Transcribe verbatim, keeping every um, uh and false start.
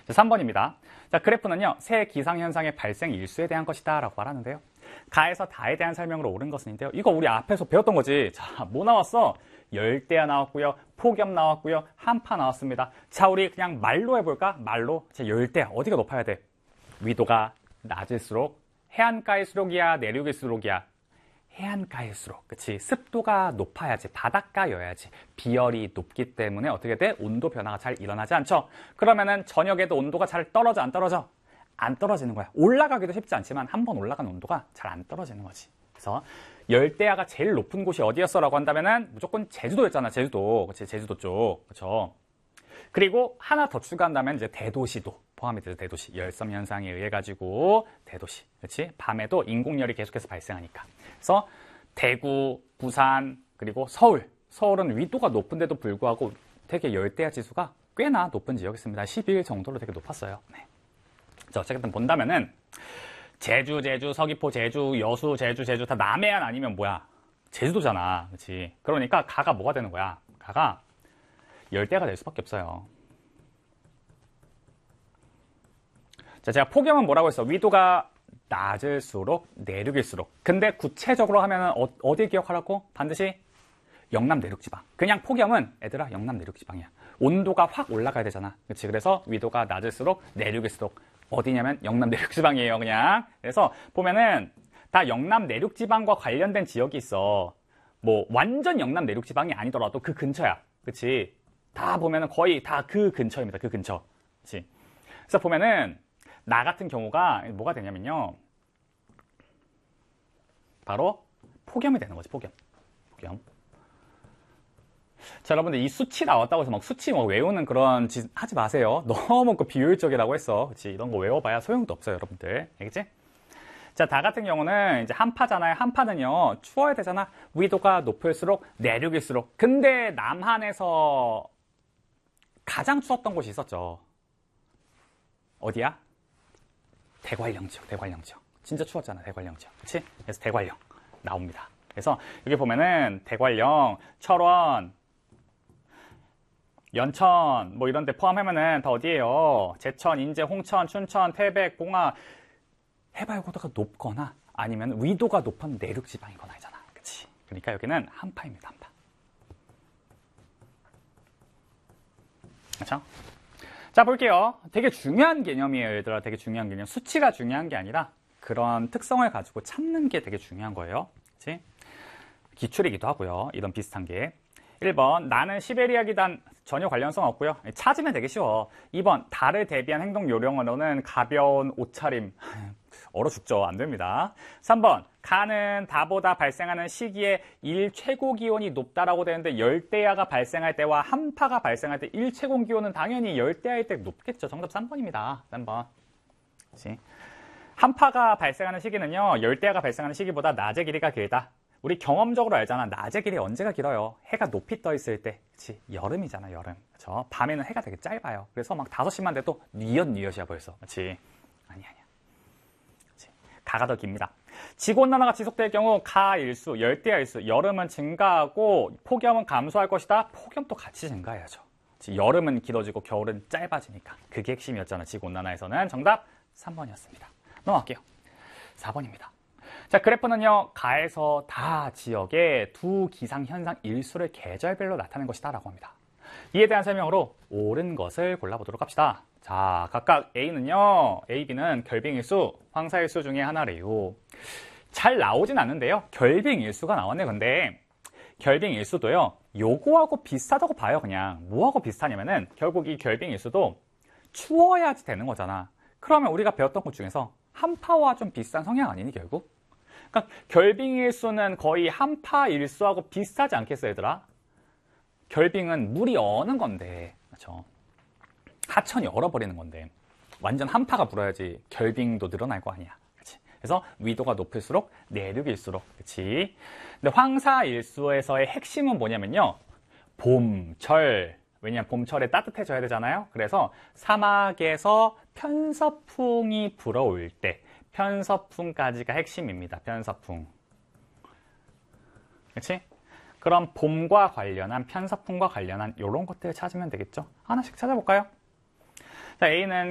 자, 삼 번입니다. 자, 그래프는요, 새 기상현상의 발생 일수에 대한 것이다 라고 말하는데요. 가에서 다에 대한 설명으로 옳은 것은인데요. 이거 우리 앞에서 배웠던 거지. 자, 뭐 나왔어? 열대야 나왔고요. 폭염 나왔고요. 한파 나왔습니다. 자, 우리 그냥 말로 해볼까? 말로. 자, 열대야. 어디가 높아야 돼? 위도가 낮을수록 해안가일수록이야, 내륙일수록이야? 해안가일수록. 그치? 습도가 높아야지. 바닷가여야지. 비열이 높기 때문에 어떻게 돼? 온도 변화가 잘 일어나지 않죠? 그러면은 저녁에도 온도가 잘 떨어져, 안 떨어져? 안 떨어지는 거야. 올라가기도 쉽지 않지만 한 번 올라간 온도가 잘 안 떨어지는 거지. 그래서 열대야가 제일 높은 곳이 어디였어? 라고 한다면은 무조건 제주도였잖아. 제주도. 그치? 제주도 쪽. 그쵸? 그리고 하나 더 추가한다면 이제 대도시도 포함이 되죠. 대도시. 열섬 현상에 의해 가지고 대도시. 그렇지? 밤에도 인공열이 계속해서 발생하니까. 그래서 대구, 부산, 그리고 서울. 서울은 위도가 높은데도 불구하고 되게 열대야 지수가 꽤나 높은 지역이 있습니다. 십일 정도로 되게 높았어요. 네. 자, 어쨌든 본다면은 제주, 제주, 서귀포, 제주, 여수, 제주, 제주 다 남해안 아니면 뭐야? 제주도잖아. 그렇지? 그러니까 가가 뭐가 되는 거야? 가가 열대야가 될 수밖에 없어요. 자, 제가 폭염은 뭐라고 했어? 위도가 낮을수록 내륙일수록. 근데 구체적으로 하면은 어, 어디 기억하라고? 반드시 영남 내륙지방. 그냥 폭염은 애들아 영남 내륙지방이야. 온도가 확 올라가야 되잖아. 그렇지? 그래서 위도가 낮을수록 내륙일수록. 어디냐면 영남 내륙지방이에요, 그냥. 그래서 보면은 다 영남 내륙지방과 관련된 지역이 있어. 뭐 완전 영남 내륙지방이 아니더라도 그 근처야. 그렇지? 다 보면은 거의 다 그 근처입니다. 그 근처. 그렇지? 그래서 보면은 나 같은 경우가 뭐가 되냐면요. 바로 폭염이 되는 거지, 폭염. 폭염. 자, 여러분들 이 수치 나왔다고 해서 막 수치 뭐 외우는 그런 짓 하지 마세요. 너무 그 비효율적이라고 했어. 그치? 이런 거 외워봐야 소용도 없어요, 여러분들. 알겠지? 자, 다 같은 경우는 이제 한파잖아요. 한파는요, 추워야 되잖아. 위도가 높을수록 내륙일수록. 근데 남한에서 가장 추웠던 곳이 있었죠. 어디야? 대관령 지역, 대관령 지역. 진짜 추웠잖아, 대관령 지역. 그치? 그래서 대관령 나옵니다. 그래서 여기 보면은 대관령, 철원, 연천 뭐 이런 데 포함하면은 다 어디예요? 제천, 인제, 홍천, 춘천, 태백, 봉화. 해발고도가 높거나 아니면 위도가 높은 내륙 지방이거나 이잖아. 그치? 그러니까 여기는 한파입니다, 한파. 그렇죠? 자, 볼게요. 되게 중요한 개념이에요, 얘들아. 되게 중요한 개념. 수치가 중요한 게 아니라 그런 특성을 가지고 찾는 게 되게 중요한 거예요. 그치? 기출이기도 하고요. 이런 비슷한 게. 일 번, 나는 시베리아 기단 전혀 관련성 없고요. 찾으면 되게 쉬워. 이 번, 달을 대비한 행동 요령으로는 가벼운 옷차림. 얼어 죽죠. 안 됩니다. 삼 번, 가는 다보다 발생하는 시기에 일 최고 기온이 높다라고 되는데 열대야가 발생할 때와 한파가 발생할 때 일 최고 기온은 당연히 열대야일 때 높겠죠. 정답 삼 번입니다. 삼 번. 그치? 한파가 발생하는 시기는요, 열대야가 발생하는 시기보다 낮의 길이가 길다. 우리 경험적으로 알잖아. 낮의 길이 언제가 길어요? 해가 높이 떠 있을 때. 그치? 여름이잖아, 여름. 그쵸? 밤에는 해가 되게 짧아요. 그래서 막 다섯 시만 돼도 뉘엿뉘엿이야 벌써. 그치? 아니, 아니야. 그치? 가가 더 깁니다. 지구온난화가 지속될 경우 가일수, 열대야일수, 여름은 증가하고 폭염은 감소할 것이다. 폭염도 같이 증가해야죠. 그치? 여름은 길어지고 겨울은 짧아지니까. 그게 핵심이었잖아, 지구온난화에서는. 정답 삼 번이었습니다. 넘어갈게요. 사 번입니다. 자, 그래프는요, 가에서 다 지역의 두 기상현상 일수를 계절별로 나타낸 것이다 라고 합니다. 이에 대한 설명으로 옳은 것을 골라보도록 합시다. 자, 각각 A는요, A, B는 결빙일수, 황사일수 중에 하나래요. 잘 나오진 않는데요, 결빙일수가 나왔네. 근데 결빙일수도요, 요거하고 비슷하다고 봐요. 그냥 뭐하고 비슷하냐면은 결국 이 결빙일수도 추워야지 되는 거잖아. 그러면 우리가 배웠던 것 중에서 한파와 좀 비슷한 성향 아니니 결국? 그러니까 결빙일수는 거의 한파일수하고 비슷하지 않겠어, 얘들아? 결빙은 물이 어는 건데, 그렇죠? 하천이 얼어버리는 건데 완전 한파가 불어야지 결빙도 늘어날 거 아니야. 그치? 그래서 위도가 높을수록 내륙일수록. 그치? 근데 황사일수에서의 핵심은 뭐냐면요, 봄철. 왜냐면 봄철에 따뜻해져야 되잖아요. 그래서 사막에서 편서풍이 불어올 때, 편서풍까지가 핵심입니다. 편서풍. 그렇지? 그럼 봄과 관련한, 편서풍과 관련한 이런 것들을 찾으면 되겠죠. 하나씩 찾아볼까요? 자, A는